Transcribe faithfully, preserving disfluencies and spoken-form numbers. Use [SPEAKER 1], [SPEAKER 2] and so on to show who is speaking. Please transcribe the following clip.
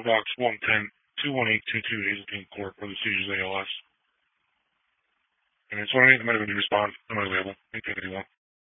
[SPEAKER 1] Box one ten, two one eight two two, Hazeltine Court, for the Seizures A L S. And it's one eight, the medical to respond. I'm available. Anything you want.